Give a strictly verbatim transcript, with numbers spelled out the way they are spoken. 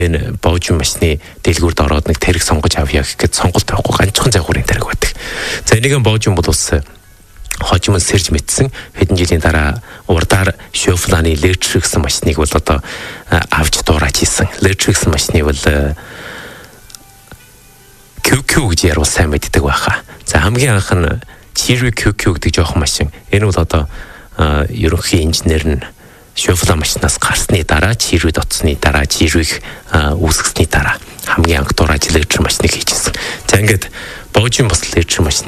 Энэ боожин машины дэлгүүрд ороод нэг тэрэг сонгож авъя гэхэд сонголт байхгүй ганцхан загварын тэрэг байдаг. За энийг боожин бол ус хожим сэрж мэдсэн хэдэн жилийн дараа урдаар шофланы летрик гэсэн машиныг бол одоо авч дуурайж хийсэн. Летрик гэсэн машины бол кью кью гэж ярил сайн мэддэг байхаа. За хамгийн анх нь Chery кью кью гэдэг жоохон машин. Энэ бол одоо ерөнхий инженер нь шофла машинаас гарсны дараа Chery-д оцсны дараа Chery-г үүсгэсний дараа хамгийн анх дуурайж летрик машиныг хийжсэн. За ингээд боожин бас летрик машин